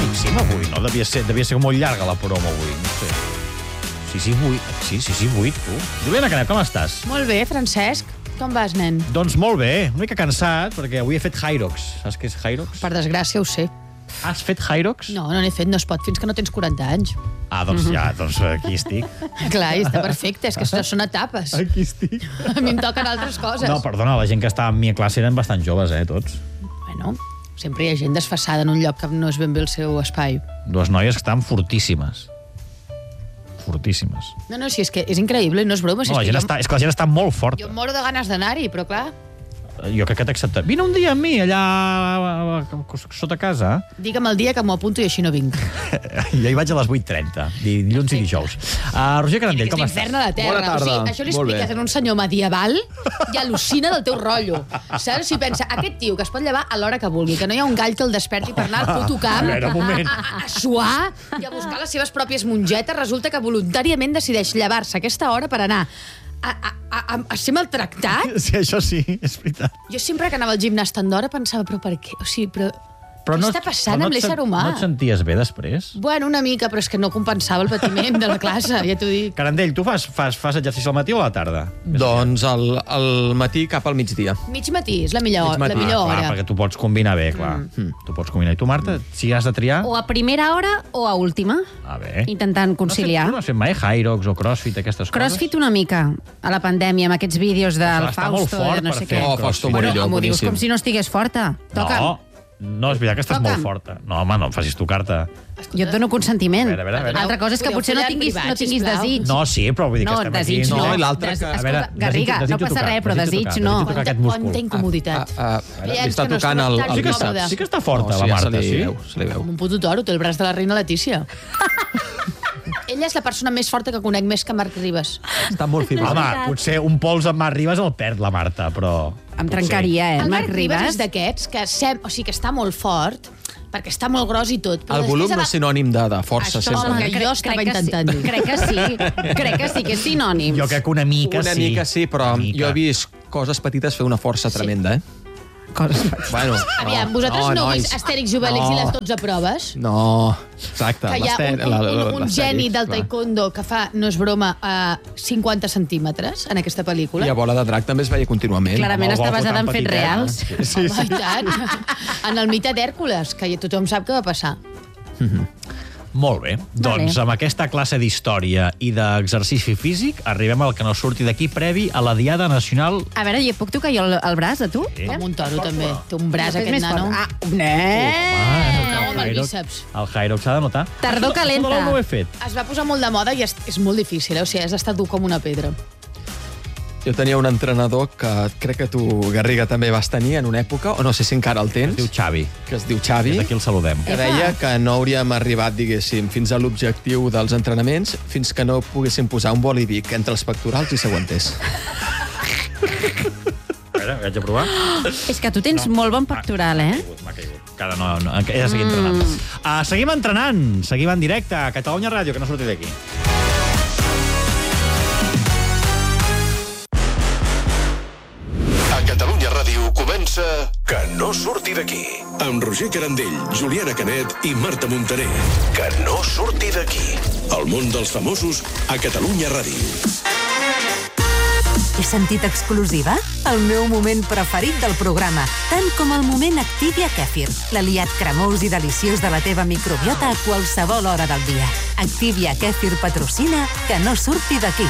màxim avui, no? Devia ser molt llarga la promo avui, no sé. Sí, 8, tu. Juliana Canet, com estàs? Molt bé, Francesc. Com vas, nen? Doncs molt bé, una mica cansat, perquè avui he fet Hyrox. Saps què és Hyrox? Per desgràcia ho sé. Has fet Hyrox? No n'he fet, no es pot fins que no tens 40 anys. Ah, doncs doncs aquí estic. Clar, i està perfecte, és que són etapes. Aquí estic. A mi em toquen altres coses. No, perdona, la gent que estava amb mi a classe eren bastant joves, tots. Bueno, sempre hi ha gent desfassada en un lloc que no és ben bé el seu espai. Dues noies que estaven fortíssimes. Fortíssimes. No, sí, és que és increïble, no és broma. No, és que la gent està molt forta. Jo em moro de ganes d'anar-hi, però clar... Jo crec que t'accepta. Vine un dia amb mi, allà sota casa. Digue'm el dia que m'ho apunto i així no vinc. Jo hi vaig a les 8:30, dilluns i dijous. Roger Carandell, com estàs? És l'infern de la terra. Bona tarda. O sigui, això li expliques en un senyor medieval i al·lucina del teu rotllo. Saps? Si pensa, aquest tio que es pot llevar a l'hora que vulgui, que no hi ha un gall que el desperti per anar al puto camp, a suar i a buscar les seves pròpies mongetes, resulta que voluntàriament decideix llevar-se a aquesta hora per anar a ser maltractat? Sí, això sí, és veritat. Jo sempre que anava al gimnàs tant d'hora pensava, però per què? O sigui, però què està passant amb l'ésser humà? No et senties bé després? Bueno, una mica, però és que no compensava el patiment de la classe, ja t'ho dic. Carandell, tu fas exercici al matí o a la tarda? Doncs al matí cap al migdia. Mig matí és la millor hora. Clar, perquè tu pots combinar bé, clar. Tu pots combinar. I tu, Marta, si has de triar... O a primera hora o a última. Bé. Intentant conciliar. Tu no has fet mai Hyrox o CrossFit, aquestes coses? CrossFit una mica, a la pandèmia, amb aquests vídeos del Fausto, de no sé què. Fausto Murillo, M'ho dius boníssim. com si no estigués forta. Toca. No, és veritat que estàs molt forta. No, home, no em facis tocar-te. Jo et dono consentiment. A veure. Altra cosa és que potser no tinguis desig. No, sí, però vull dir que No, estem aquí... desig no. No, i l'altre que... Escolta, Garriga, no passa res, però desig no. Tocar aquest múscul. Quanta incomoditat. Li està tocant el bíceps. Sí que està forta, la Marta, sí? Se li veu. Com un puto toro, té el braç de la reina Letícia. Ella és la persona més forta que conec, més que Marc Ribas. Està molt fibrosa. Home, potser un pols amb Marc Ribas el perd, la Marta, però... Em trencaria, El Marc Marc Ribas Ribas. és d'aquests que està molt fort, perquè està molt gros i tot. El volum no és sinònim de força, Això és sempre. el que jo estava intentant dir. Crec que sí que és sinònim. Jo crec que una mica sí. Una mica sí, però jo he vist coses petites fer una força tremenda, Bueno, Aviam, vosaltres no heu vist Astèrix i Obèlix i les 12 proves? No, exacte. Que hi ha un geni del taekwondo que fa, no és broma, 50 centímetres en aquesta pel·lícula. I a Bola de Drac també es veia contínuament. Clarament està basada en fets reals. Sí. I tant. En el mite d'Hèrcules, que tothom sap què va passar. Molt bé. Doncs amb aquesta classe d'història i d'exercici físic arribem al que no surti d'aquí previ a la Diada Nacional... A veure, puc tocar jo el braç, a tu? Com un toro, també. Té un braç, aquest nano. Amb el bíceps. El Hyrox s'ha de notar. Tardor calenta. No ho he fet. Es va posar molt de moda i és molt difícil, o sigui, has d'estar dur com una pedra. Jo tenia un entrenador que crec que tu, Garriga, també vas tenir en una època, o no sé si encara el tens. Es diu Xavi. Que es diu Xavi. Des d'aquí el saludem. Que deia que no hauríem arribat, diguéssim, fins a l'objectiu dels entrenaments fins que no poguéssim posar un bolivic entre els pectorals i s'aguantés. A veure, vaig a provar. És que tu tens molt bon pectoral, M'ha caigut. Encara no, ja seguim entrenant. Seguim entrenant. Seguim en directe a Catalunya Ràdio, que no surti d'aquí. Catalunya Ràdio comença Que no surti d'aquí. Amb Roger Carandell, Juliana Canet i Marta Montaner. Que no surti d'aquí. El món dels famosos a Catalunya Ràdio. He sentit exclusiva? El meu moment preferit del programa, tant com el moment Activia Kèfir, l'aliat cremós i deliciós de la teva microbiota a qualsevol hora del dia. Activia Kèfir patrocina Que no surti d'aquí.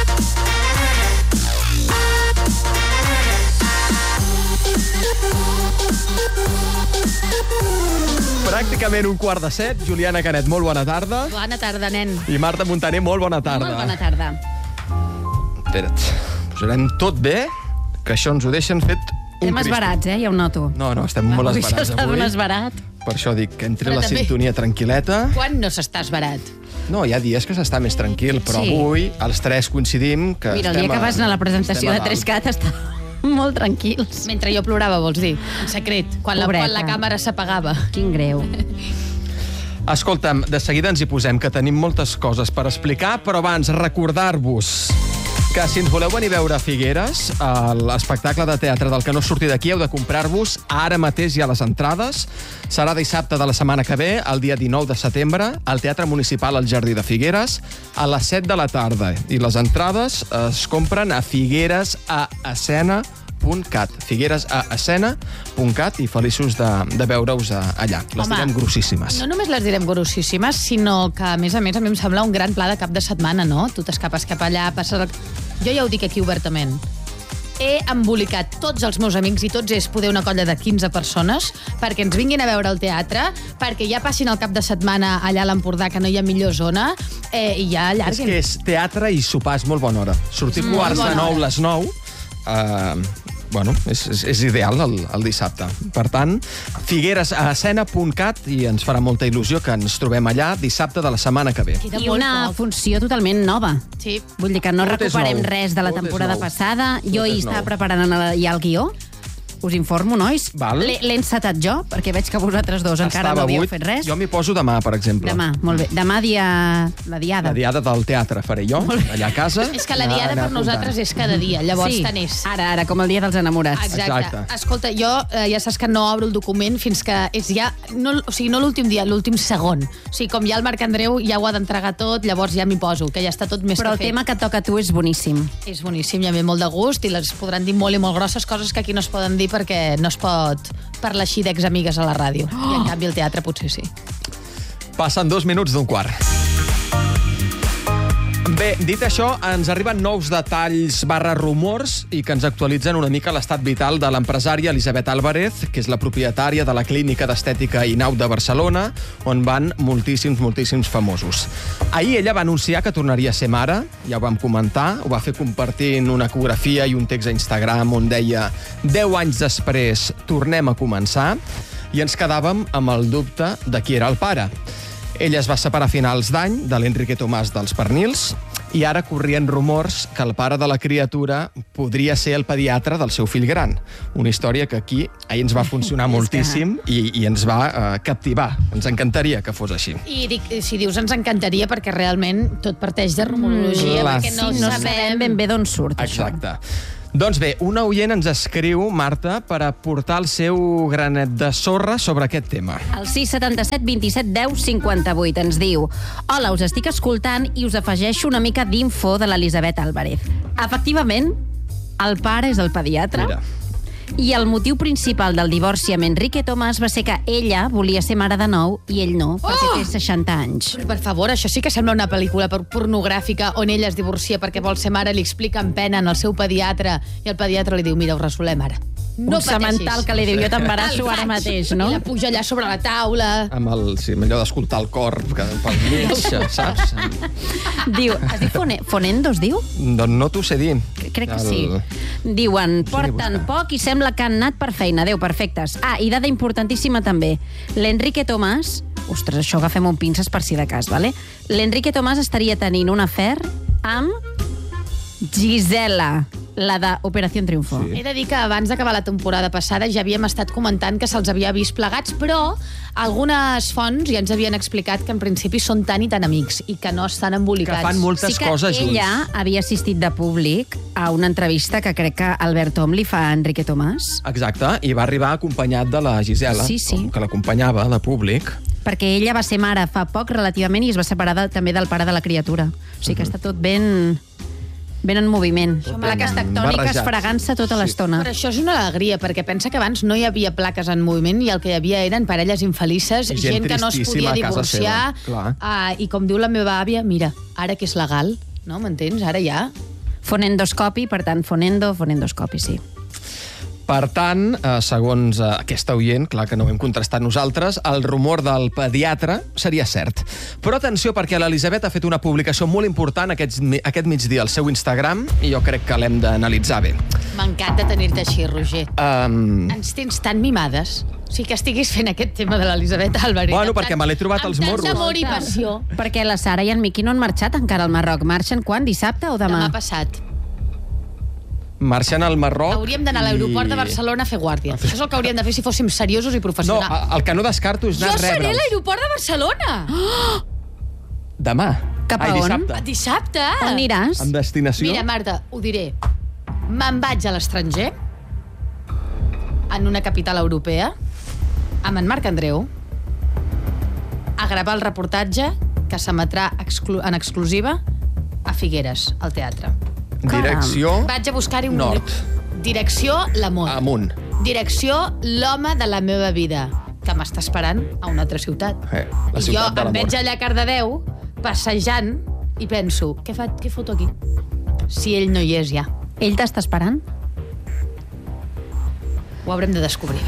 Pràcticament 6:15. Juliana Canet, molt bona tarda. Bona tarda, nen. I Marta Montaner, molt bona tarda. Molt bona tarda. Espera't, posarem tot bé, que això ens ho deixen fet un Estem Cristo. esbarats, ja ho noto. No, estem molt esbarats Això està d'un avui. esbarat. Per això dic que entre Però la també- sintonia tranquil·leta... Quan no s'estàs barat? No, hi ha dies que s'està més tranquil, però Sí. avui els tres coincidim que Mira, el dia que vas anar a la presentació de 3CAT està molt tranquils. Mentre jo plorava, vols dir? En secret, quan Pobreta. la càmera s'apagava. Quin greu. Escolta'm, de seguida ens hi posem, que tenim moltes coses per explicar, però abans recordar-vos Que si ens voleu venir a veure a Figueres, l'espectacle de teatre del Que no surti d'aquí, heu de comprar-vos ara mateix ja les entrades. Serà dissabte de la setmana que ve, el dia 19 de setembre, al Teatre Municipal al Jardí de Figueres, a les 7 de la tarda. I les entrades es compren a figueresascena.cat i feliços de veure-us allà. Les direm grossíssimes. No només les direm grossíssimes, sinó que, a més, a mi em sembla un gran pla de cap de setmana, no? Tu t'escapes cap allà, passes... Jo ja ho dic aquí obertament. He embolicat tots els meus amics, i tots és poder una colla de 15 persones, perquè ens vinguin a veure al teatre, perquè ja passin el cap de setmana allà a l'Empordà, que no hi ha millor zona, i ja allarguin. És que és teatre i sopar és molt bona hora. Sortir quarts de 9, les 9... és ideal el dissabte. Per tant, figueresascena.cat i ens farà molta il·lusió que ens trobem allà dissabte de la setmana que ve. I una funció totalment nova. Sí. Vull dir que no recuperem res de la temporada passada. Jo hi estava preparant ja el guió. Us informo, nois. L'he encetat jo, perquè veig que vosaltres dos encara no havíeu fet res. Jo m'hi poso demà, per exemple. Demà, molt bé. Demà la diada. La diada del teatre faré jo, allà a casa. És que la diada per nosaltres és cada dia, llavors tant és. Ara, com el dia dels enamorats. Exacte. Escolta, jo ja saps que no obro el document fins que és ja... No l'últim dia, l'últim segon. O sigui, com ja el Marc Andreu ja ho ha d'entregar tot, llavors ja m'hi poso, que ja està tot més que fet. Però el tema que toca a tu és boníssim. És boníssim, ja ve molt de gust, i les podran dir molt i molt grosses, coses que aquí no es poden dir perquè no es pot parlar així d'examigues a la ràdio. I en canvi el teatre potser sí. Passen 2 minuts d'un quart. Bé, dit això, ens arriben nous detalls /rumors i que ens actualitzen una mica l'estat vital de l'empresària Elisabet Álvarez, que és la propietària de la clínica d'estètica Inaud de Barcelona, on van moltíssims famosos. Ahir ella va anunciar que tornaria a ser mare, ja ho vam comentar, ho va fer compartint una ecografia i un text a Instagram on deia 10 anys després tornem a començar, i ens quedàvem amb el dubte de qui era el pare. Ella es va separar a finals d'any de l'Enrique Tomàs dels Pernils i ara corrien rumors que el pare de la criatura podria ser el pediatre del seu fill gran. Una història que aquí ahir ens va funcionar moltíssim i ens va captivar. Ens encantaria que fos així. I si dius ens encantaria perquè realment tot parteix de rumorologia, perquè no sabem ben bé d'on surt això. Exacte. Doncs bé, una oient ens escriu, Marta, per aportar el seu granet de sorra sobre aquest tema. El 677 27 10 58 ens diu: hola, us estic escoltant i us afegeixo una mica d'info de l'Elisabet Álvarez. Efectivament, el pare és el pediatre. Mira. I el motiu principal del divorci amb Enrique Tomàs va ser que ella volia ser mare de nou i ell no, perquè té 60 anys. Per favor, això sí que sembla una pel·lícula pornogràfica on ella es divorcia perquè vol ser mare, li explica en pena al seu pediatre i el pediatre li diu, mira, ho resolem ara. No un semental que li diu, jo t'embarasso ara mateix, no? I la puja allà sobre la taula. Amb allò d'escoltar el cor pel mig, saps? Diu, es diu Fonendo, es diu? Doncs no t'ho sé dir. Crec que sí. Diuen, porten poc i sembla que han anat per feina. Déu, perfectes. I dada importantíssima també. L'Enrique Tomàs... Ostres, això agafem un pinces per si de cas, vale? L'Enrique Tomàs estaria tenint un afer amb Gisela, la d'Operació Triunfo. Sí. He de dir que abans d'acabar la temporada passada ja havíem estat comentant que se'ls havia vist plegats, però algunes fonts ja ens havien explicat que en principi són tan i tan amics i que no estan embolicats. Que fan moltes coses junts. Sí que ella havia assistit de públic a una entrevista que crec que Albert Tom li fa a Enrique Tomàs. Exacte, i va arribar acompanyat de la Gisela, que l'acompanyava de públic. Perquè ella va ser mare fa poc, relativament, i es va separar també del pare de la criatura. O sigui que està tot ben en moviment. Plaques tectòniques fregant-se tota l'estona. Però això és una alegria, perquè pensa que abans no hi havia plaques en moviment i el que hi havia eren parelles infelices, gent que no es podia divorciar. I com diu la meva àvia, mira, ara que és legal, no? M'entens? Ara ja. Fonendoscopi, per tant, fonendoscopi, sí. Per tant, segons aquesta oient, clar que no ho hem contrastat nosaltres, el rumor del pediatre seria cert. Però atenció, perquè l'Elisabet ha fet una publicació molt important aquest migdia al seu Instagram i jo crec que l'hem d'analitzar bé. M'encanta tenir-te així, Roger. Ens tens tan mimades. O sigui, que estiguis fent aquest tema de l'Elisabet Álvarez. Bueno, perquè me l'he trobat als morros. Amb tant amor i passió. Perquè la Sara i en Miqui no han marxat encara al Marroc. Marxen quan? Dissabte o demà? Demà passat. Marxant al Marroc... Hauríem d'anar a l'aeroport de Barcelona a fer guàrdia. Això és el que hauríem de fer si fóssim seriosos i professionals. No, el que no descarto és anar a rebre'ls. Jo seré a l'aeroport de Barcelona! Demà. Cap a on? Dissabte! On aniràs? Amb destinació? Mira, Marta, ho diré. Me'n vaig a l'estranger, en una capital europea, amb en Marc Andreu, a gravar el reportatge que s'emetrà en exclusiva a Figueres, al teatre. Direcció Vaig a buscar-hi un... nord. Direcció l'amor. Amunt. Direcció l'home de la meva vida, que m'està esperant a una altra ciutat. La I jo ciutat de em l'amor. veig allà a Cardedeu, passejant, i penso, què foto aquí? Si ell no hi és ja. Ell t'està esperant? Ho haurem de descobrir.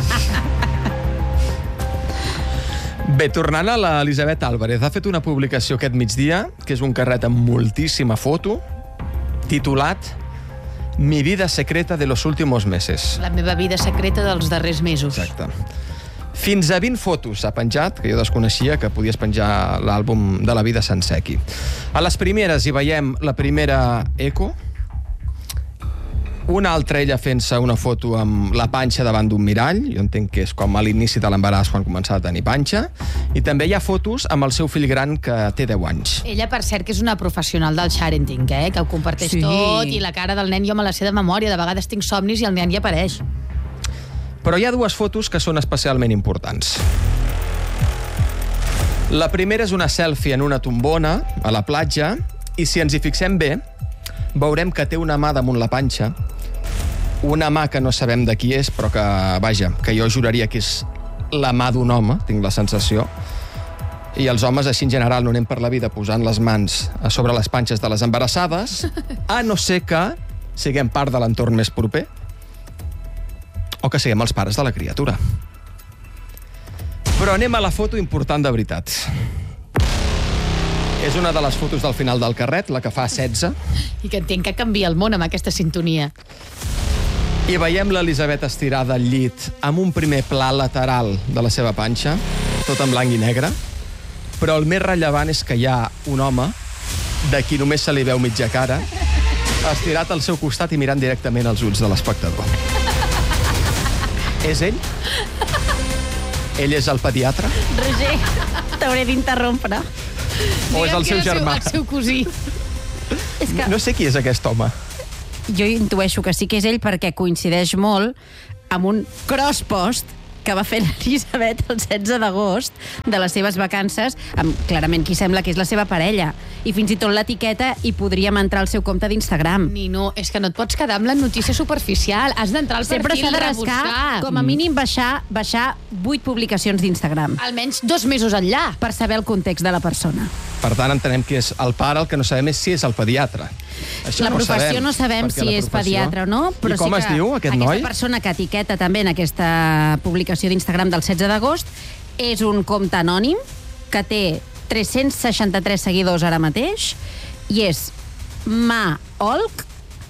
Bé, tornant a l'Elisabet Álvarez, ha fet una publicació aquest migdia, que és un carret amb moltíssima foto, titulat Mi vida secreta de los últimos meses. La meva vida secreta dels darrers mesos. Exacte. Fins a 20 fotos ha penjat, que jo desconeixia que podies penjar l'àlbum de la vida sencer aquí. A les primeres hi veiem la primera Eco, una altra ella fent-se una foto amb la panxa davant d'un mirall, jo entenc que és com a l'inici de l'embaràs quan començava a tenir panxa, i també hi ha fotos amb el seu fill gran que té 10 anys. Ella, per cert, que és una professional del parenting, que ho comparteix tot, i la cara del nen jo me la sé de memòria, de vegades tinc somnis i el nen hi apareix. Però hi ha dues fotos que són especialment importants. La primera és una selfie en una tombona, a la platja, i si ens hi fixem bé, veurem que té una mà damunt la panxa, una mà que no sabem de qui és, però que, vaja, que jo juraria que és la mà d'un home, tinc la sensació, i els homes així en general no anem per la vida posant les mans a sobre les panxes de les embarassades, a no ser que siguem part de l'entorn més proper, o que siguem els pares de la criatura. Però anem a la foto important de veritat. És una de les fotos del final del carret, la que fa 16. I que entenc que canvia el món amb aquesta sintonia. I veiem l'Elisabet estirada al llit amb un primer pla lateral de la seva panxa, tot en blanc i negre, però el més rellevant és que hi ha un home de qui només se li veu mitja cara, estirat al seu costat i mirant directament als ulls de l'espectador. És ell? Ell és el pediatre? Roger, t'hauré d'interrompre. O és el seu germà? El seu cosí. És que No sé qui és aquest home. jo intueixo que sí que és ell perquè coincideix molt amb un crosspost que va fer l'Elisabet el 16 d'agost de les seves vacances, amb clarament qui sembla que és la seva parella. I fins i tot l'etiqueta hi podríem entrar al seu compte d'Instagram. Nino, és que no et pots quedar amb la notícia superficial. Has d'entrar al Sempre perfil, s'ha de rascar, rebuscar. com a mínim baixar 8 publicacions d'Instagram Almenys 2 mesos enllà. per saber el context de la persona. Per tant, entenem que és el pare, el que no sabem és si és el pediatre. Això La no ho professió no sabem perquè si la és professió- pediatre o no, però I com sí es que diu, aquest noi? aquesta persona que etiqueta també en aquesta publicació d'Instagram del 16 d'agost és un compte anònim que té 363 seguidors ara mateix i és Maolc,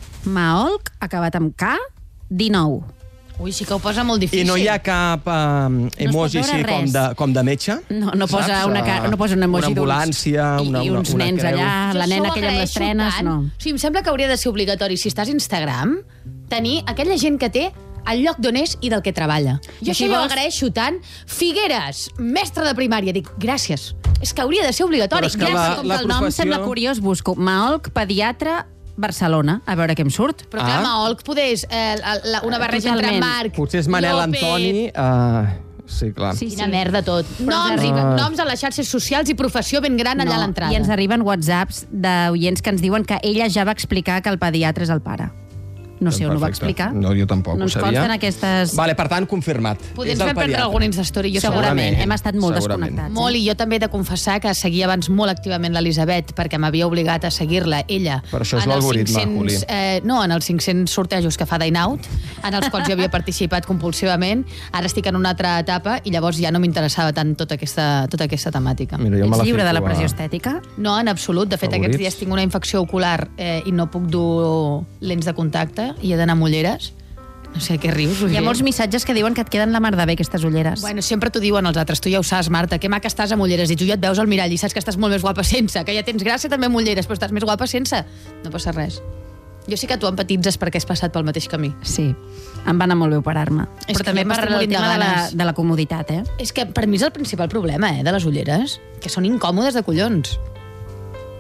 acabat amb K, 19. Ui, sí que ho posa molt difícil. I no hi ha cap emoji veure així res. com de metge? No posa saps? una cara, no posa un emoji una ambulància, i uns una nens creu. allà, Jo la nena això ho aquella amb les agraeixo trenes, tant. no. O sigui, em sembla que hauria de ser obligatori, si estàs a Instagram, tenir aquella gent que té el lloc d'on és i del que treballa. Jo I això si ho vols- agraeixo tant. Figueres, mestre de primària, dic, gràcies. És que hauria de ser obligatori. Però és que Gràcies. Com la que el nom professió- sembla curiós, busco Maolc, pediatre, Barcelona, a veure què em surt. Però clar, Maolc és una barreja entre Totalment. Marc, Potser és Manel López. Antoni... Sí, clar. Sí, Quina merda tot. Noms a les xarxes socials i professió ben gran allà a l'entrada. I ens arriben whatsapps d'oients que ens diuen que ella ja va explicar que el pediatre és el pare. No sé on ho va Perfecte. explicar. No, jo tampoc no ho ens sabia. consten aquestes... Vale, per tant, confirmat. Podem És el fer prendre pediatre. algun Instastory, jo Segurament. Hem estat molt Segurament. desconnectats. Molt, i jo també he de confessar que seguia abans molt activament l'Elisabet perquè m'havia obligat a seguir-la, ella. Per això és en els l'algoritme, 500, en els 500 sortejos que fa Dine Out, en els quals jo havia participat compulsivament. Ara estic en una altra etapa i llavors ja no m'interessava tant tota aquesta temàtica. Mira, jo me Ets la lliure de la fico a- pressió estètica? No, en absolut. De fet, Favorits? aquests dies tinc una infecció ocular i no puc dur lents de contacte i he d'anar amb ulleres. No sé, què rius, Roger? Hi ha molts missatges que diuen que et queden la mar de bé, aquestes ulleres. Bueno, sempre t'ho diuen els altres. Tu ja ho saps, Marta. Que maca estàs amb ulleres. I tu ja et veus al mirall i saps que estàs molt més guapa sense. Que ja tens gràcia també amb ulleres, però estàs més guapa sense. No passa res. Jo sí que tu empatitzes perquè has passat pel mateix camí. Sí, em va anar molt bé operar-me. És Però que també jo per m'estic el morint de tema ganes. de la comoditat, eh? És que per mi és el principal problema, de les ulleres, que són incòmodes de collons.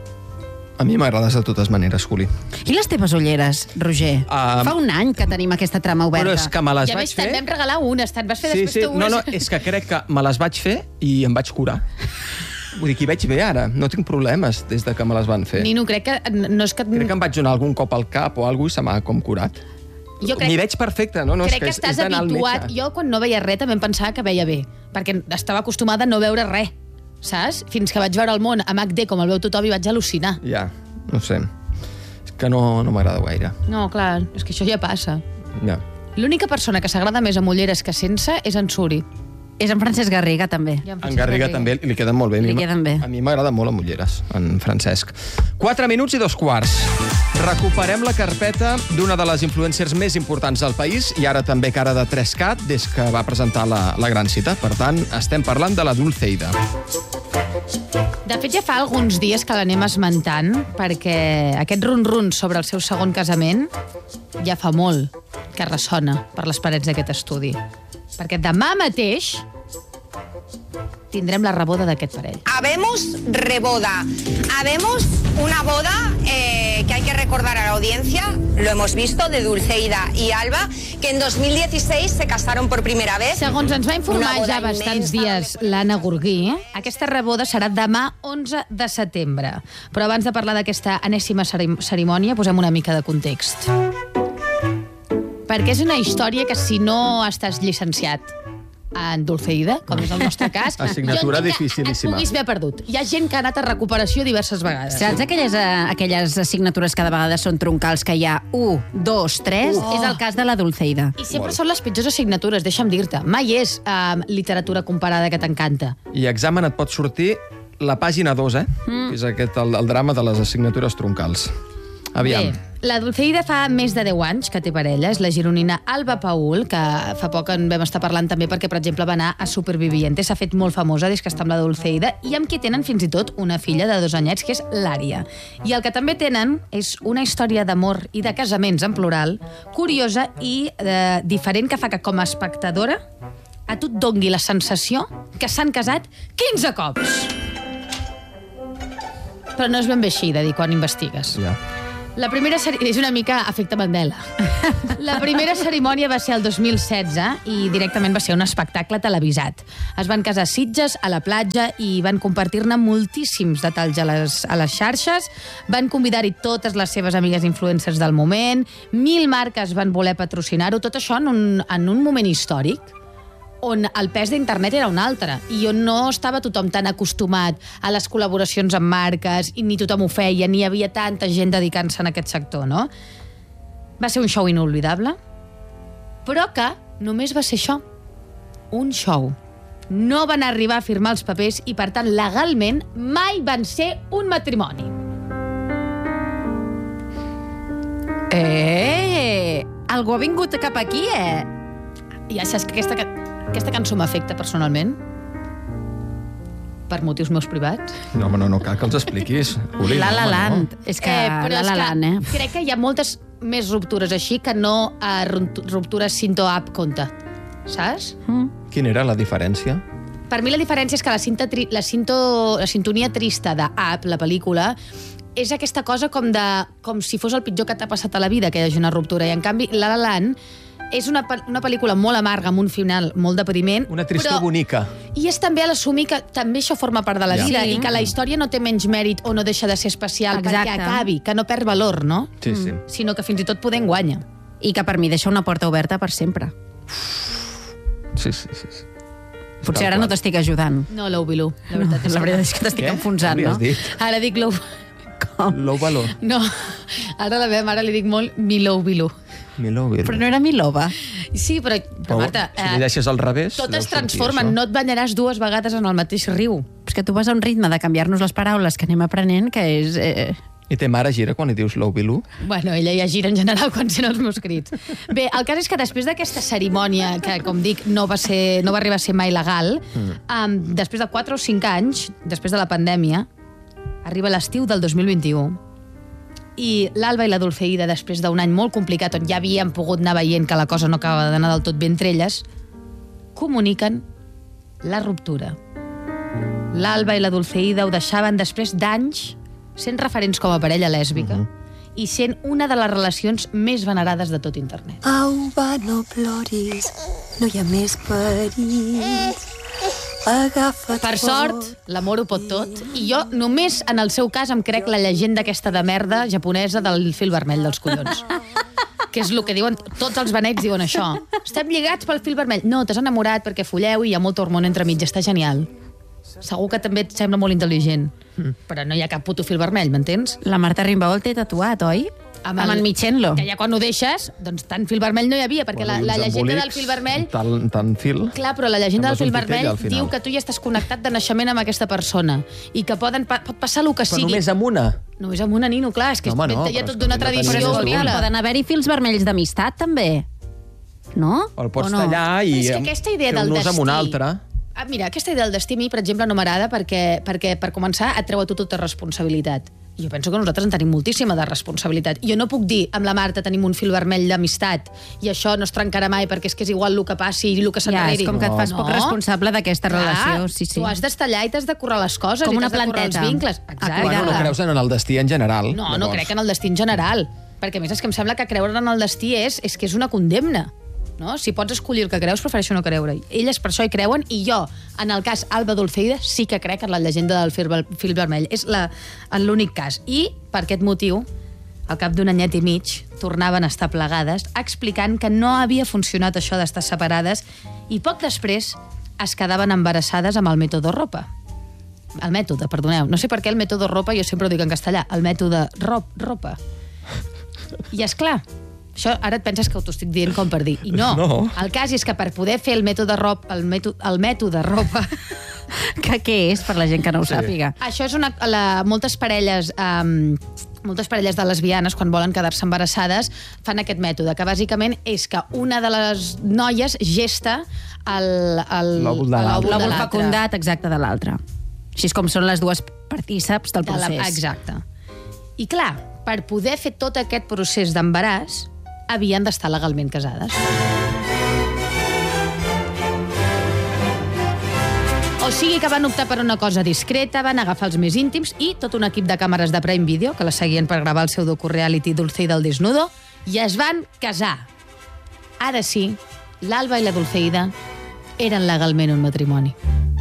A mi m'agrades de totes maneres, Juli. I les teves ulleres, Roger? Fa un any que tenim aquesta trama oberta. Però és que me les I a vaig més, fer... te'n vam regalar unes, te'n vas fer després tu unes. No, és que crec que me les vaig fer i em vaig curar. Vull dir que hi veig bé ara. No tinc problemes des de que me les van fer. Nino, crec que no és que... Crec que em vaig donar algun cop al cap o alguna cosa i se m'ha com curat. M'hi veig perfecte, no? Crec que estàs habituat. Jo, quan no veia res, també em pensava que veia bé, perquè estava acostumada a no veure res, saps? Fins que vaig veure el món amb HD, com el veu tothom, i vaig al·lucinar. Ja, no sé. És que no m'agrada gaire. No, clar, és que això ja passa. Ja. L'única persona que s'agrada més amb ulleres que sense és en Suri. És en Francesc Garriga, també. En Garriga també li queden molt bé. Li queden bé. A mi m'agrada molt amb ulleres, en Francesc. 4 minuts i 2:15. Recuperem la carpeta d'una de les influencers més importants del país i ara també cara de 3CAT des que va presentar la gran cita. Per tant, estem parlant de la Dulceida. De fet, ja fa alguns dies que l'anem esmentant, perquè aquest run-run sobre el seu segon casament ja fa molt que ressona per les parets d'aquest estudi. Perquè demà mateix tindrem la reboda d'aquest parell. Habemos reboda. Habemos una boda que hay que recordar a la audiencia, lo hemos visto, de Dulceida y Alba, que en 2016 se casaron por primera vez. Segons ens va informar ja bastants dies l'Anna Gurguí, aquesta reboda serà demà 11 de setembre. Però abans de parlar d'aquesta enèsima cerimònia, posem una mica de context. Perquè és una història que si no estàs llicenciat en Dulceida, com és el nostre cas, assignatura dificilíssima. Et puguis haver perdut. Hi ha gent que ha anat a recuperació diverses vegades. Saps aquelles assignatures cada vegada són troncals, que hi ha 1, 2, 3? És el cas de la Dulceida. I sempre són les pitjors assignatures, deixa'm dir-te. Mai és literatura comparada que t'encanta. I examen et pot sortir la pàgina 2, que és aquest, el drama de les assignatures troncals. Aviam. Bé, la Dulceida fa més de 10 anys que té parella, és la gironina Alba Paul, que fa poc en vam estar parlant també perquè, per exemple, va anar a Superviviente, s'ha fet molt famosa des que està amb la Dulceida, i amb qui tenen fins i tot una filla de 2 anyets, que és l'Ària. I el que també tenen és una història d'amor i de casaments en plural, curiosa i diferent, que fa que, com a espectadora, a tu et dongui la sensació que s'han casat 15 cops. Però no és ben bé així, de dir, quan investigues. Ja. La primera és una mica efecte Mandela. La primera cerimònia va ser el 2016 i directament va ser un espectacle televisat. Es van casar a Sitges, a la platja, i van compartir-ne moltíssims detalls a les xarxes. Van convidar-hi totes les seves amigues influencers del moment, 1.000 marques van voler patrocinar-ho, tot això en un moment històric on el pes d'internet era un altre i on no estava tothom tan acostumat a les col·laboracions amb marques i ni tothom ho feia, ni hi havia tanta gent dedicant-se en aquest sector, no? Va ser un show inolvidable, però que només va ser això, un show. No van arribar a firmar els papers i, per tant, legalment mai van ser un matrimoni. Algú ha vingut cap aquí, Ja saps que aquesta cançó m'afecta personalment, per motius meus privats. No, home, no cal que els expliquis. Uli, La La Land. És que però La La Land, crec que hi ha moltes més ruptures així que no ruptures Cinto-App compte. Saps? Quina era la diferència? Per mi la diferència és que la sintonia trista d'App, la pel·lícula, és aquesta cosa com si fos el pitjor que t'ha passat a la vida, que hi hagi una ruptura. I, en canvi, La La Land és una pel·lícula molt amarga, amb un final molt depriment. Una tristor bonica. I és també a l'assumir que també això forma part de la vida i que la història no té menys mèrit o no deixa de ser especial perquè acabi, que no perd valor, no? Sí, sí. Sinó que fins i tot podem guanyar. I que per mi deixa una porta oberta per sempre. Sí. Potser ara no t'estic ajudant. No, l'Oubilú, la veritat és La veritat és que t'estic enfonsant, no? Ara dic l'ou... L'ou valor. No, ara li dic molt Milou-Bilú. Però no era Milova. Sí, però Marta... Si li deixes al revés... Tot es transforma, no et banyaràs 2 vegades en el mateix riu. Però és que tu vas a un ritme de canviar-nos les paraules que anem aprenent, que és... I té mare gira quan li dius l'Oubilú? Bueno, ella ja gira en general quan sent els meus crits. Bé, el cas és que després d'aquesta cerimònia, que, com dic, no va arribar a ser mai legal, després de 4 o 5 anys, després de la pandèmia, arriba l'estiu del 2021 i l'Alba i la Dulceida, després d'un any molt complicat on ja havien pogut anar veient que la cosa no acaba d'anar del tot bé entre elles, comuniquen la ruptura. L'Alba i la Dulceida ho deixaven després d'anys sent referents com a parella lèsbica i sent una de les relacions més venerades de tot internet. Au, va, no ploris, no hi ha més perills. Agafa't Per sort, l'amor ho pot tot, i jo només en el seu cas em crec la llegenda aquesta de merda japonesa del fil vermell dels collons. Que és el que diuen, tots els benets diuen això. Estem lligats pel fil vermell. No, t'has enamorat perquè folleu i hi ha molta hormona entremig, està genial. Segur que també et sembla molt intel·ligent, però no hi ha cap puto fil vermell, m'entens? La Marta Rimbaud té tatuat, oi? Amb en Michenlo. Que ja quan ho deixes, doncs tant fil vermell no hi havia, perquè la llegenda del fil vermell... Tant fil... Clar, però la llegenda del fil vermell al final diu que tu ja estàs connectat de naixement amb aquesta persona i que pot passar el que sigui. Però només amb una? Només amb una, nino, clar, és que Home, no, hi ha però tot és d'una que tradició no horrible. Poden haver-hi fils vermells d'amistat, també. No? O el pots tallar i És que aquesta idea fer del un ús amb un destí- altre. Mira, aquesta idea del destí a mi, per exemple, no m'agrada perquè, per començar, et treu a tu tota responsabilitat. Jo penso que nosaltres en tenim moltíssima de responsabilitat. Jo no puc dir, amb la Marta tenim un fil vermell d'amistat i això no es trencarà mai perquè és que és igual el que passi i el que s'enrere. Ja, és com que et fas poc responsable d'aquesta relació. Sí, sí. Tu has d'estallar i t'has de currar les coses Com i una t'has de currar els planteta. vincles. A Bueno, no creus en el destí en general? No, no crec en el destí en general. Perquè a més és que em sembla que creure en el destí és que és una condemna. No? Si pots escollir el que creus, prefereixo no creure. Elles per això hi creuen i jo, en el cas Alba Dulceida, sí que crec en la llegenda del fil vermell. És l'únic cas. I, per aquest motiu, al cap d'un anyet i mig, tornaven a estar plegades, explicant que no havia funcionat això d'estar separades i poc després es quedaven embarassades amb el mètode ropa. El mètode, perdoneu. No sé per què el mètode ropa, jo sempre ho dic en castellà, el mètode ropa. I és clar, això ara et penses que t'ho estic dient com per dir. I no. El cas és que per poder fer el mètode ropa... Que què és, per la gent que no ho sàpiga? Això és moltes parelles... moltes parelles de lesbianes, quan volen quedar-se embarassades, fan aquest mètode, que bàsicament és que una de les noies gesta l'òvul de l'altre. L'òvul fecundat, exacte, de l'altre. Així és com són les dues partíceps del procés. Exacte. I clar, per poder fer tot aquest procés d'embaràs, havien d'estar legalment casades. O sigui que van optar per una cosa discreta, van agafar els més íntims i tot un equip de càmeres de Prime Video, que la seguien per gravar el seu docu-reality Dulceida al desnudo, i es van casar. Ara sí, l'Alba i la Dulceida eren legalment un matrimoni.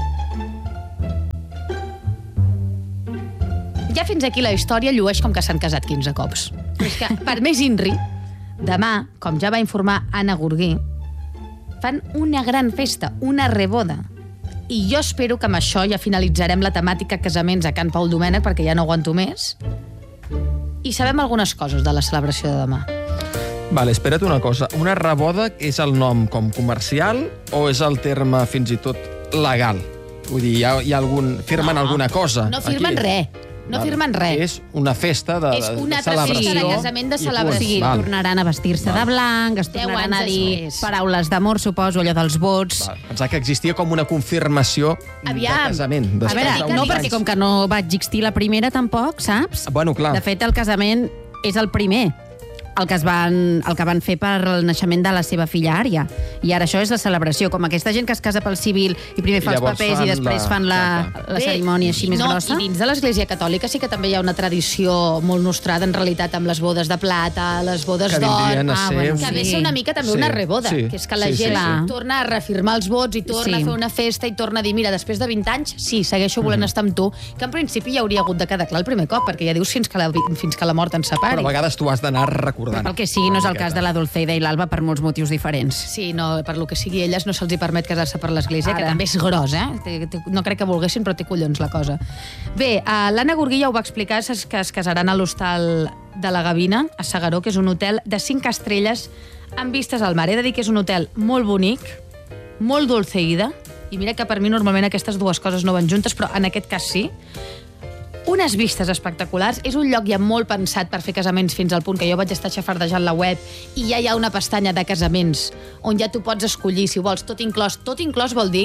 Ja fins aquí la història llueix com que s'han casat 15 cops. Però és que, per més INRI, demà, com ja va informar Anna Gurguí, fan una gran festa, una reboda. I jo espero que amb això ja finalitzarem la temàtica casaments a Can Pau Domènech, perquè ja no aguanto més. I sabem algunes coses de la celebració de demà. Vale, espera't una cosa. Una reboda és el nom com comercial o és el terme fins i tot legal? Vull dir, hi ha algun... Firmen alguna cosa? No firmen res. No firmen res. És una festa de És una altra celebració. festa de casament de celebració. O sigui, tornaran a vestir-se de blanc, es tornaran a dir paraules d'amor, suposo, allò dels vots. Pensar que existia com una confirmació de casament. A veure, no, perquè com que no va existir la primera tampoc, saps? Bueno, clar. De fet, el casament és el primer. El que van fer per el naixement de la seva filla Ària. I ara això és la celebració. Com aquesta gent que es casa pel civil i primer fa els papers i després fan la cerimònia així més grossa. I dins de l'Església Catòlica sí que també hi ha una tradició molt nostrada, en realitat, amb les bodes de plata, les bodes d'or, que ve ser una mica també una reboda, que és que la gent torna a reafirmar els vots i torna a fer una festa i torna a dir, mira, després de 20 anys, sí, segueixo volent estar amb tu, que en principi ja hauria hagut de quedar clar el primer cop, perquè ja dius fins que la mort ens separi. Però a vegades tu has d'anar recordant. Pel que sigui, no és el cas de la Dulceida i l'Alba per molts motius diferents. Sí, no, per lo que sigui, elles no se'ls hi permet casar-se per l'Església, que també és gros, No crec que volguessin, però té collons la cosa. Bé, l'Anna Gurguí ja ho va explicar, que es casaran a l'Hostal de la Gavina, a S'Agaró, que és un hotel de 5 estrelles amb vistes al mar. He de dir que és un hotel molt bonic, molt Dulceida, i mira que per mi normalment aquestes dues coses no van juntes, però en aquest cas sí. Unes vistes espectaculars. És un lloc ja molt pensat per fer casaments fins al punt que jo vaig estar xafardejant la web i ja hi ha una pestanya de casaments on ja tu pots escollir, si vols, tot inclòs. Tot inclòs vol dir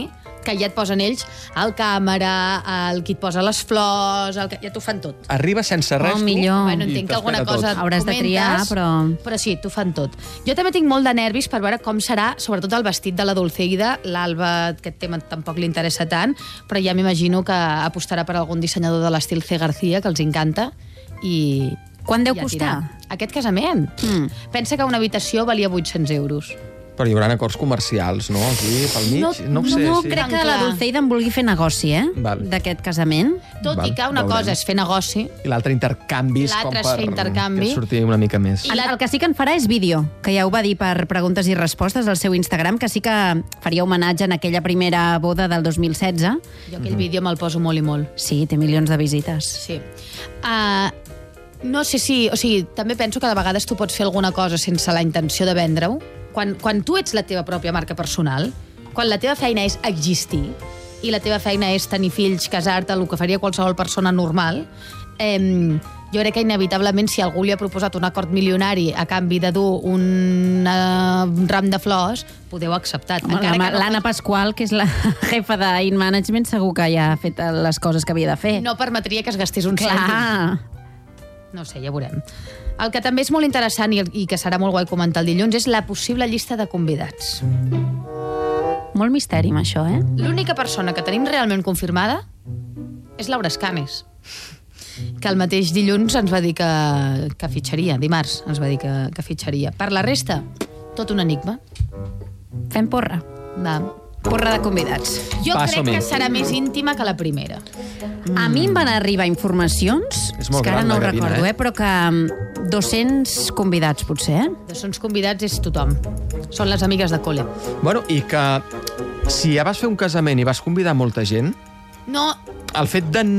que ja et posen ells el càmera, el qui et posa les flors, ja t'ho fan tot. Arriba sense res, millor. Bueno, entenc que alguna cosa et hauràs de triar, però sí, t'ho fan tot. Jo també tinc molt de nervis per veure com serà, sobretot el vestit de la Dulceida. L'Alba, aquest tema tampoc li interessa tant, però ja m'imagino que apostarà per algun dissenyador de l'estil C. García, que els encanta, i... Quant deu costar? Aquest casament? Pensa que una habitació valia 800 euros. Però hi haurà acords comercials, no? Aquí, pel mig? No ho sé. No, sí. crec que la Dulceida en vulgui fer negoci, d'aquest casament. Tot i que una cosa és fer negoci... I l'altre intercanvis, com per que surti una mica més. El que sí que en farà és vídeo, que ja ho va dir per preguntes i respostes al seu Instagram, que sí que faria homenatge en aquella primera boda del 2016. Jo aquell vídeo me'l poso molt i molt. Sí, té milions de visites. Sí. No sé si... O sigui, també penso que de vegades tu pots fer alguna cosa sense la intenció de vendre-ho. Quan tu ets la teva pròpia marca personal, quan la teva feina és existir i la teva feina és tenir fills, casar-te, el que faria qualsevol persona normal, jo crec que inevitablement si algú li ha proposat un acord milionari a canvi de dur un ram de flors, podeu acceptar. L'Anna Pasqual, que és la jefa d'In Management, segur que ja ha fet les coses que havia de fer. No permetria que es gastés un cèntim. No sé, ja veurem. El que també és molt interessant i que serà molt guai comentar el dilluns és la possible llista de convidats. Molt misteri amb això, L'única persona que tenim realment confirmada és Laura Escanes, que el mateix dilluns ens va dir que fitxaria, dimarts ens va dir que fitxaria. Per la resta, tot un enigma. Fem porra. Va. Porra de convidats. Jo crec que serà més íntima que la primera. A mi em van arribar informacions, que ara no ho recordo, però que 200 convidats, potser, 200 convidats és tothom. Són les amigues de col·le. Bueno, i que si ja vas fer un casament i vas convidar molta gent, no, el fet de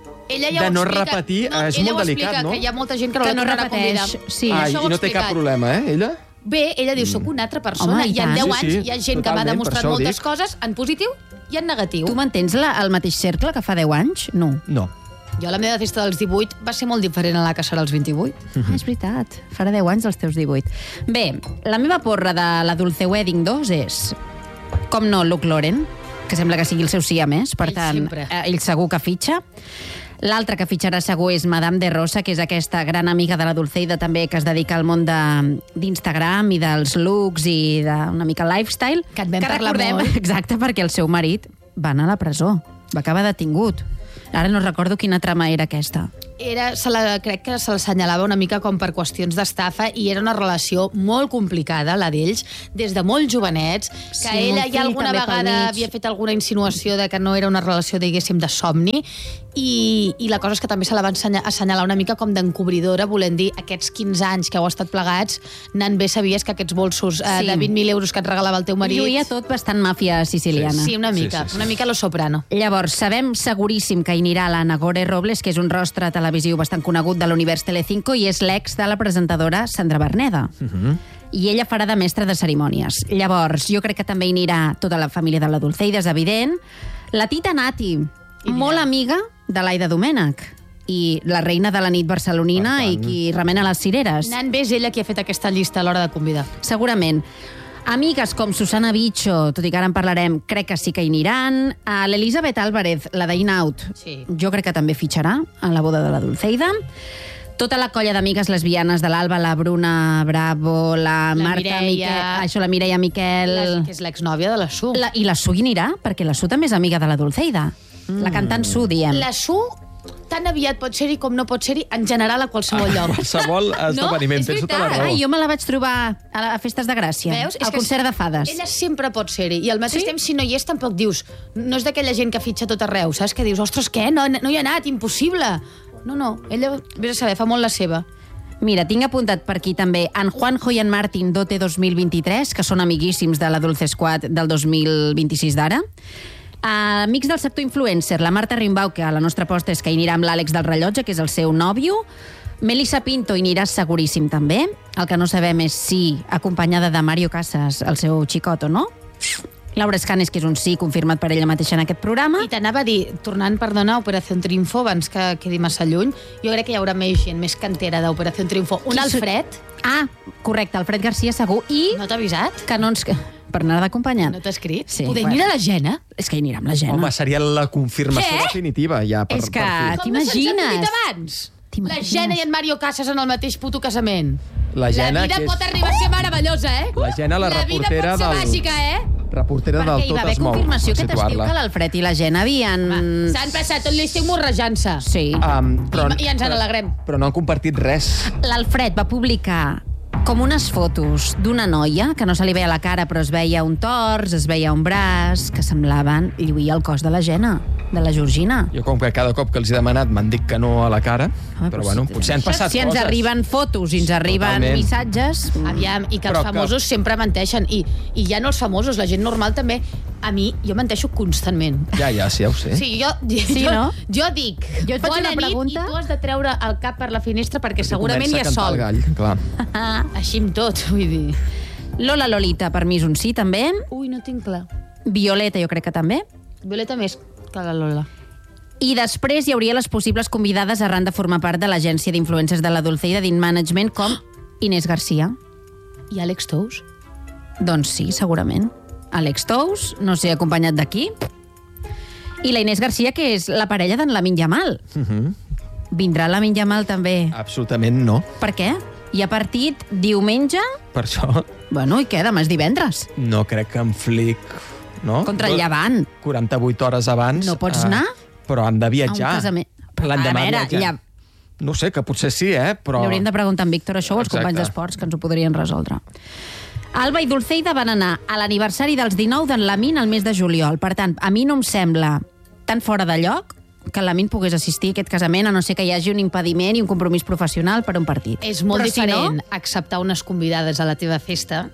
no repetir és molt delicat, no? Que hi ha molta gent que no la repeteix. Sí. I no té cap problema, ella? Bé, ella diu, soc una altra persona. Home, i en 10 anys hi ha gent que m'ha demostrat moltes dic. coses en positiu i en negatiu. Tu mantens el mateix cercle que fa 10 anys? No. No. Jo la meva festa dels 18 va ser molt diferent a la que serà als 28. És veritat, farà 10 anys dels teus 18. Bé, la meva porra de la Dulce Wedding 2 és, com no, Luke Lauren, que sembla que sigui el seu sí a més, per tant, ell segur que fitxa. L'altra que fitxarà segur és Madame de Rosa, que és aquesta gran amiga de la Dulceida també, que es dedica al món d'Instagram i dels looks i d'una mica lifestyle. Que et vam parlar molt. Exacte, perquè el seu marit va anar a la presó, va acabar detingut. Ara no recordo quina trama era aquesta. Crec que se l'assenyalava una mica com per qüestions d'estafa i era una relació molt complicada, la d'ells, des de molt jovenets, que ella ja alguna vegada havia fet alguna insinuació de que no era una relació, diguéssim, de somni, i la cosa és que també se la va assenyalar una mica com d'encobridora, volent dir, aquests 15 anys que heu estat plegats, anant bé sabies que aquests bolsos de 20.000 euros que et regalava el teu marit... Lluïa tot bastant màfia siciliana. Sí, una mica, una mica Lo Soprano. Llavors, sabem seguríssim que hi anirà la Nagore Robles, que és un rostre televisiu bastant conegut de l'univers Telecinco i és l'ex de la presentadora Sandra Berneda. I ella farà de mestra de cerimònies. Llavors, jo crec que també hi anirà tota la família de la Dulceida, és evident. La Tita Nati, molt amiga de l'Aida Domènech, i la reina de la nit barcelonina i qui remena les cireres. Anant bé és ella qui ha fet aquesta llista a l'hora de convidar. Segurament. Amigues com Susana Bicho, tot i que ara en parlarem, crec que sí que hi aniran. L'Elisabet Álvarez, la d'In Out, jo crec que també fitxarà a la boda de la Dulceida. Tota la colla d'amigues lesbianes de l'Alba, la Bruna Bravo, la Marta Miquel... la Mireia Miquel... Que és l'exnòvia de la Su. I la Su hi anirà, perquè la Su també és amiga de la Dulceida. La cantant Su, diem. La Su tan aviat pot ser-hi com no pot ser-hi en general a qualsevol lloc. Qualsevol esdeveniment, tens tota la raó. Jo me la vaig trobar a Festes de Gràcia, al concert de fades. Ella sempre pot ser-hi, i al mateix temps, si no hi és, tampoc dius... No és d'aquella gent que fitxa tot arreu, saps? Que dius, ostres, què? No hi ha anat, impossible. No, ella, vés a saber, fa molt la seva. Mira, tinc apuntat per aquí també en Juanjo i en Martín Dote 2023, que són amiguíssims de la Dulce Squad del 2026 d'ara. Amics del sector influencer, la Marta Rimbau, que a la nostra aposta és que hi anirà amb l'Àlex del Rellotge, que és el seu nòvio. Melissa Pinto hi anirà seguríssim també. El que no sabem és si acompanyada de Mario Casas, el seu xicot o no. Laura Escanes, que és un sí confirmat per ella mateixa en aquest programa. I t'anava a dir, tornant, perdona, a Operació Triunfo, abans que quedi massa lluny, jo crec que hi haurà més gent, més cantera d'Operació Triunfo. Un Alfred. Ah, correcte, Alfred Garcia segur. I... No t'ha avisat? Que no ens... per anar d'acompanyant. No t'ha escrit? Sí, Poder anirà a la Gena? És que hi anirà amb la Gena. Home, seria la confirmació definitiva, ja, per És que fi. Com no se'ns ha t'imagines? acudit abans? La Gena i en Mario Casas en el mateix puto casament. La Gena, la vida que és- pot arribar a ser meravellosa, eh? La Gena, la vida reportera pot ser del- màgica, eh? Reportera Perquè del hi va Tot haver es mou. confirmació que per t'estiu situar-la. que l'Alfred i la Gena havien... S'han passat tot l'estiu morrejant-se. Sí. I ens en alegrem. Però no han compartit res. L'Alfred va publicar com unes fotos d'una noia, que no se li veia la cara, però es veia un tors, es veia un braç, que semblaven lluir el cos de la Gena, de la Georgina. Jo, com que cada cop que els he demanat m'han dit que no a la cara, Home, però però bueno, si potser han passat si ens coses. arriben fotos i ens arriben Totalment. missatges... Aviam, i que els Però que- famosos sempre menteixen. I ja no els famosos, la gent normal també. A mi, jo menteixo constantment. Ja, sí, ja ho sé. Sí, no? jo dic, Jo et faig bona una nit, pregunta? i tu has de treure el cap per la finestra perquè segurament hi ha Comença a sol. cantar el gall, clar. Així amb tot, vull dir. Lola Lolita, per mi és un sí, també. Ui, no tinc clar. Violeta, jo crec que també. Violeta més que la Lola. I després hi hauria les possibles convidades arran de formar part de l'agència d'influencers de la Dulceida d'In Management, com Inés Garcia. I Àlex Tous? Doncs sí, segurament. Àlex Tous, no sé, acompanyat d'aquí. I la Inés Garcia, que és la parella d'en Lamine Yamal. Vindrà Lamine Yamal també. Absolutament no. Per què? Hi ha partit diumenge? Per això Bueno, i què? Demà és divendres. no crec que en Flick... No? Contra el Llevant. 48 hores abans. No pots anar? Però han de A un viatjar. casament. Però, L'endemà a veure, viatjar. No sé, que potser sí, però... Li hauríem de preguntar a en Víctor això o als Exacte. companys d'esports, que ens ho podrien resoldre. Alba i Dulceida van anar a l'aniversari dels 19 d'en Lamine al mes de juliol. Per tant, a mi no em sembla tan fora de lloc que el Lamine pogués assistir a aquest casament, a no ser que hi hagi un impediment i un compromís professional per un partit. És molt Però diferent Si no, acceptar unes convidades a la teva festa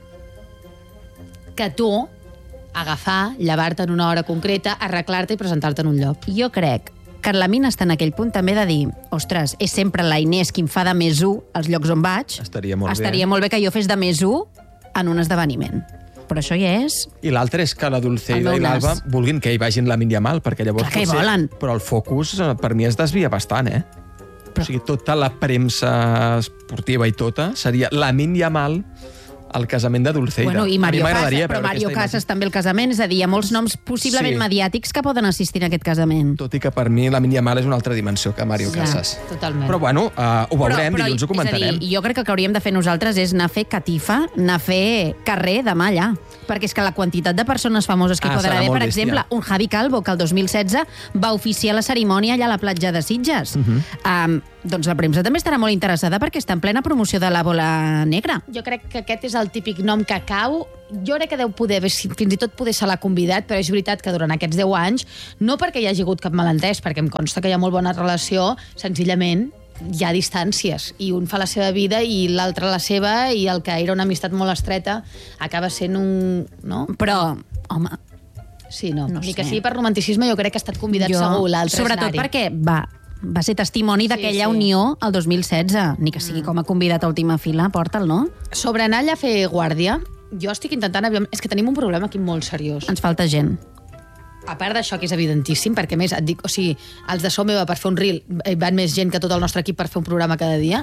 que tu agafar, llevar-te en una hora concreta, arreglar-te i presentar-te en un lloc. jo crec que el Lamine està en aquell punt també de dir ostres, és sempre la Inés qui em fa de més 1 als llocs on vaig. Estaria molt bé. Estaria molt bé que jo fes de més 1 en un esdeveniment. Però això ja és... I l'altre és que la Dulceida El meu i l'Alba nas. vulguin que hi vagin Lamine Yamal, perquè llavors Clar que hi volen. Però el focus, per mi, es desvia bastant, O sigui, tota la premsa esportiva i tota seria Lamine Yamal al casament de Dulceida. Bueno, i A Mario mi Casas, m'agradaria però veure Mario aquesta Casas també el casament, és a dir, hi ha molts noms possiblement Sí. mediàtics que poden assistir a aquest casament. Tot i que per mi Lamine Yamal és una altra dimensió que Mario Ja. Casas. Totalment. Però bueno, ho veurem, dilluns ho comentarem. És a dir, jo crec que el que hauríem de fer nosaltres és anar a fer catifa, anar a fer carrer demà allà. Perquè és que la quantitat de persones famoses que hi poden serà haver, molt per bèstia. exemple, un Javi Calvo, que el 2016 va oficiar la cerimònia allà a la platja de Sitges. Doncs la premsa també estarà molt interessada perquè està en plena promoció de la bola negra. Jo crec que aquest és el típic nom que cau. Jo crec que deu poder haver, fins i tot poder se l'ha convidat, però és veritat que durant aquests 10 anys, no perquè hi hagi hagut cap malentès, perquè em consta que hi ha molt bona relació, senzillament hi ha distàncies, i un fa la seva vida i l'altre la seva, i el que era una amistat molt estreta acaba sent un... No? Però, home, Sí, no. No Ni sé. que sigui per romanticisme, jo crec que ha estat convidat segur, l'altre és sobretot anar-hi. perquè va ser testimoni d'aquella sí. unió el 2016, ni que sigui com a convidat a última fila, porta'l, no? Sobre anar allà a fer guàrdia, jo estic intentant... És que tenim un problema aquí molt seriós. Ens falta gent. A part d'això, que és evidentíssim, perquè a més et dic, o sigui, els de So Meva per fer un reel van més gent que tot el nostre equip per fer un programa cada dia.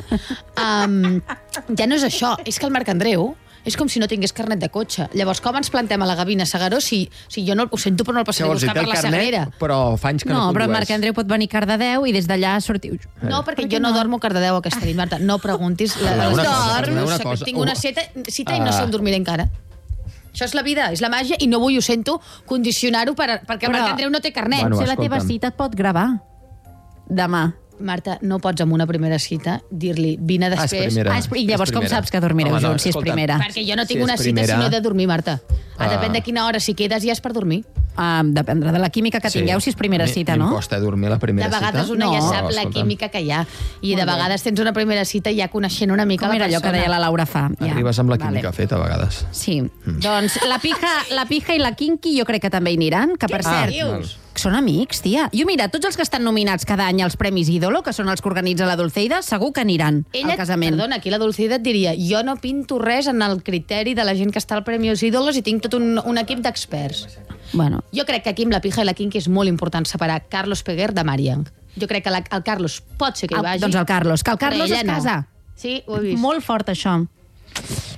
Ja no és això, és que el Marc Andreu és com si no tingués carnet de cotxe. Llavors, com ens plantem a la Gavina Segaró si jo no ho sento, però no el passaré a buscar per la Sagrera? Però fa anys que no No, però condueix. Marc Andreu pot venir a Cardedeu i des d'allà sortiu... No, perquè jo no dormo a Cardedeu aquesta nit, Marta. No preguntis. Perdoneu una cosa, perdoneu una Dorms, cosa. tinc una cita i no sé on dormiré encara. Això és la vida, és la màgia, i no vull, ho sento, condicionar-ho perquè el Però- Marc Andreu no té carnet. Bueno, Potser la teva escolta'm. cita et pot gravar demà. Marta, no pots amb una primera cita dir-li vine és després. primera. I llavors com saps que dormireu Home, no, junts, si és escolta, primera? Perquè jo no tinc Si és una cita primera- si no he de dormir, Marta. Ah. Depèn de quina hora, si quedes ja és per dormir. Dependrà de la química que tingueu, si és primera cita, no? Em costa dormir la primera De cita. vegades una ja No, sap la escolta'm. química que hi ha. I de vegades tens una primera cita ja coneixent una mica Com la era allò persona. que deia la Laura fa? Ja. Arribes amb la Vale. química feta, a vegades. Sí. Doncs la pija i la Kinky jo crec que també hi aniran, que per cert... dius? Són amics, tia. Jo, mira, tots els que estan nominats cada any als Premis Ídolo, que són els que organitza la Dulceida, segur que aniran al casament. Perdona, aquí la Dulceida et diria jo no pinto res en el criteri de la gent que està al Premios Ídolos i tinc tot un equip d'experts. Bueno, Jo crec que aquí amb la pija i la Kinky és molt important separar Carlos Peguer de Marian. Jo crec que el Carlos pot ser que hi vagi. doncs el Carlos, que el Carlos però es ella no. casa. Sí, ho he vist. Molt fort, això.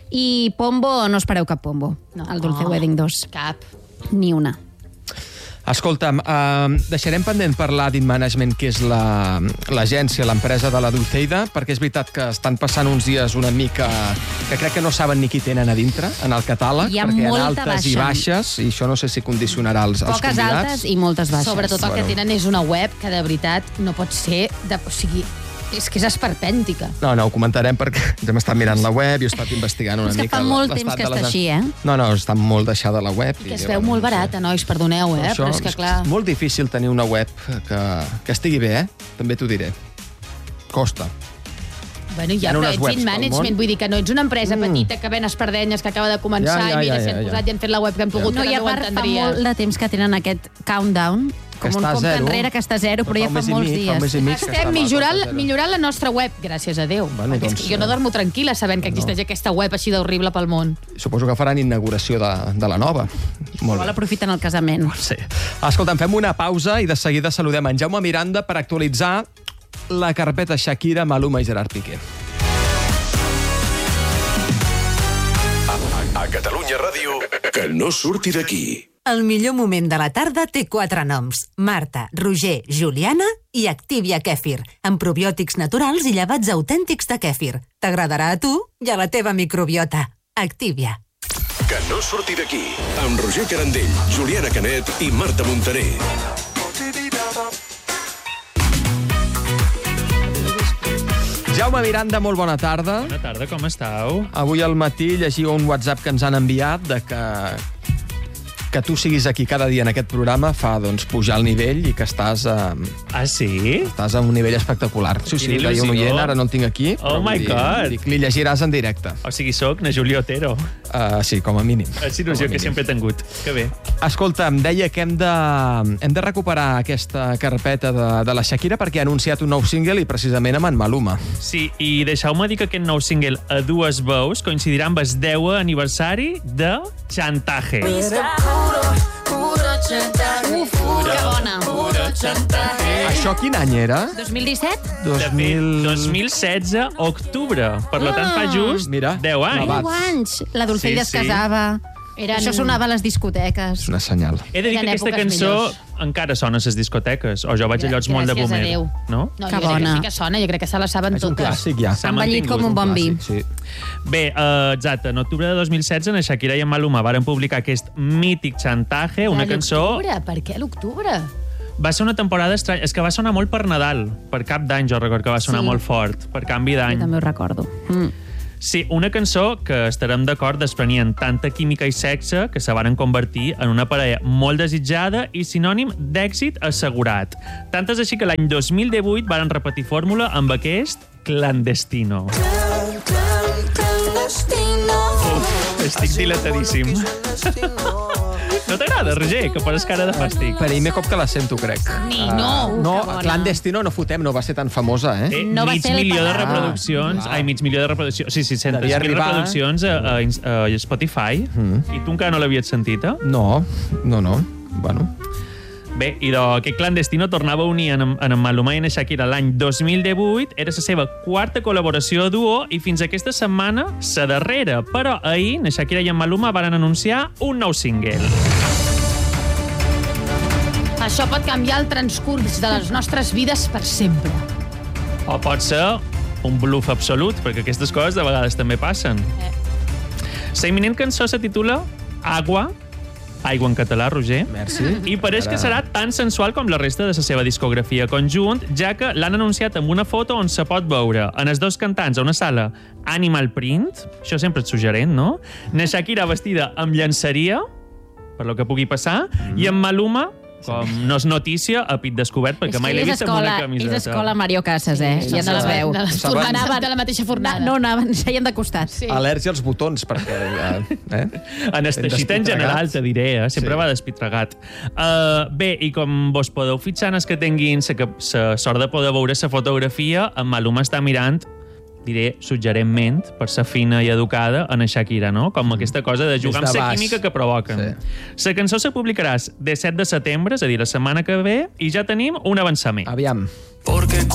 I Pombo, no espereu cap Pombo. El Dulce Wedding 2. Cap. Ni una. Escolta'm, deixarem pendent parlar d'InManagement, que és l'agència, l'empresa de la Dulceida, perquè és veritat que estan passant uns dies una mica que crec que no saben ni qui tenen a dintre, en el catàleg, perquè hi ha altes i baixes, i això no sé si condicionarà els convidats. Poques altes i moltes baixes. Sobretot el que tenen és una web que de veritat no pot ser... O sigui, és que és esperpèntica. No, ho comentarem perquè hem estat mirant la web i he estat investigant una mica. És que fa molt temps que està així, eh? No, està molt deixada la web. I que es veu molt barata, nois, perdoneu, però és que clar... És molt difícil tenir una web que estigui bé, També t'ho diré. Costa. Bueno, ja, però ets InManagement, vull dir que no ets una empresa petita que ven espardenyes, que acaba de començar i mira, si han posat i han fet la web que han pogut, no, que no ho entendria. Fa molt de temps que tenen aquest countdown, com un compte enrere que està a zero, però ja fa molts dies. Estem millorant la nostra web, gràcies a Déu. Jo no dormo tranquil·la sabent que existeix aquesta web així d'horrible pel món. Suposo que faran inauguració de la nova. Igual aprofiten el casament. Sí. Escolta'm, fem una pausa i de seguida saludem en Jaume Miranda per actualitzar la carpeta Shakira, Maluma i Gerard Piqué. A Catalunya Ràdio, que no surti d'aquí. El millor moment de la tarda té 4 noms. Marta, Roger, Juliana i Activia Kèfir, amb probiòtics naturals i llevats autèntics de kèfir. T'agradarà a tu i a la teva microbiota. Activia. Que no surti d'aquí, amb Roger Carandell, Juliana Canet i Marta Montaner. Jaume Miranda, molt bona tarda. Bona tarda, com estàu? Avui al matí llegia un WhatsApp que ens han enviat de que tu siguis aquí cada dia en aquest programa fa pujar el nivell i que estàs... sí? Estàs a un nivell espectacular. Sí, deia un oient, ara no el tinc aquí. Oh my God! Li llegiràs en directe. O sigui, soc na Juli Otero. Sí, com a mínim. És il·lusió que sempre he tingut. Que bé. Escolta, em deia que hem de recuperar aquesta carpeta de la Shakira perquè ha anunciat un nou single i precisament amb en Maluma. Sí, i deixeu-me dir que aquest nou single a dues veus coincidirà amb el 10è aniversari de Chantaje. Que bona. Això quin any era? 2017? 2016, octubre. Per tant, fa just 10 anys. 10 anys. La Dulceida es casava. Això sonava a les discoteques. És una senyal. He de dir que aquesta cançó encara sona a les discoteques. O jo vaig a llocs molt de boomer. Gràcies a Déu. No? No, jo crec que sí que sona. Jo crec que se la saben totes. És un clàssic, ja. S'ha envellit com un bon vi. Bé, exacte. En octubre de 2016, en Shakira i en Maluma varen publicar aquest mític Chantaje, una cançó... Per què a l'octubre? Va ser una temporada estranya. És que va sonar molt per Nadal. Per Cap d'Any, jo recordo que va sonar molt fort. Per canvi d'any. Jo també ho recordo. Sí, una cançó que estarem d'acord desprenien tanta química i sexe que se varen convertir en una parella molt desitjada i sinònim d'èxit assegurat. Tant és així que l'any 2018 varen repetir fórmula amb aquest Clandestino. Estic dilatadíssim. No t'agrada, Roger, que poses cara de fàstic? Primer cop que la sento, crec. No, Clandestino no fotem, no va ser tan famosa, No va ser mig milió de reproduccions. Ai, mig milió de reproduccions. Sí, 600.000 reproduccions a Spotify. I tu encara no l'havies sentit, eh? No. Bueno... Bé, i aquest Clandestino tornava a unir en Maluma i en Shakira l'any 2018, era la seva quarta col·laboració a duo i fins aquesta setmana la darrera. Però ahir, en Shakira i en Maluma varen anunciar un nou single. Això pot canviar el transcurs de les nostres vides per sempre. O pot ser un bluff absolut, perquè aquestes coses de vegades també passen. La imminent cançó se titula Agua, aigua en català, Roger. Merci. I pareix que serà tan sensual com la resta de la seva discografia conjunt, ja que l'han anunciat amb una foto on se pot veure en els dos cantants a una sala Animal Print, això sempre és suggerent, no? Na Shakira vestida amb llenceria, per lo que pugui passar, i en Maluma, com no és notícia, a pit descobert, perquè mai l'he vist amb una camiseta. És escola Mario Casas, ja no les veu. Anaven de la mateixa fornada. No, anaven, seien de costat. Al·lèrgia als botons, perquè... En esteixit en general, te diré, sempre va despitregat. Bé, i com vos podeu fitxar en els que tinguin la sort de poder veure la fotografia, en Maluma està mirant, diré suggerentment, per ser fina i educada, en Shakira, no? Com aquesta cosa de jugar amb la química que provoquen. La cançó se publicarà el 17 de setembre, és a dir, la setmana que ve, i ja tenim un avançament. Aviam. Porque